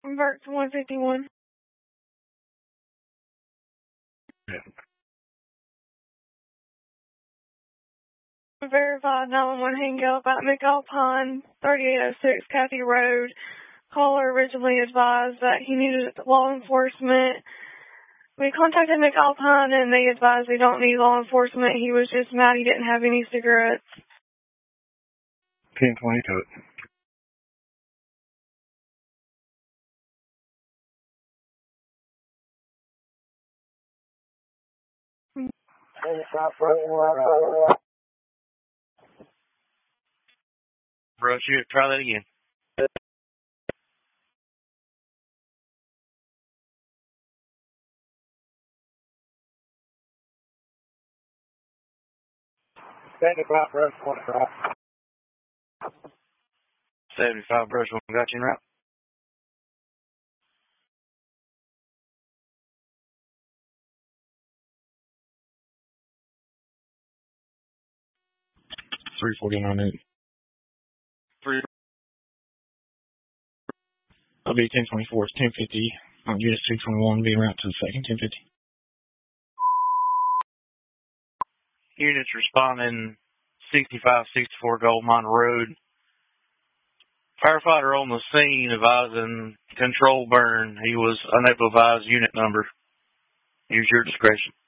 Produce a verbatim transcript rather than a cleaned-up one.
Vert to one fifty-one. Yeah. Verified nine one one hang up at McAlpine, thirty-eight oh six Cathy Road. Caller originally advised that he needed law enforcement. We contacted McAlpine and they advised they don't need law enforcement. He was just mad he didn't have any cigarettes. ten twenty to it. Bro, shoot, try that again. seventy-five Brush one route. seventy-five Brush one got you in route. three forty-nine eight. Three. I'll be ten twenty-four. It's ten fifty. On unit two twenty-one, be en route to the second, ten fifty. Units responding sixty-five sixty-four Gold Mine Road. Firefighter on the scene advising control burn. He was unable to advise unit number. Use your discretion.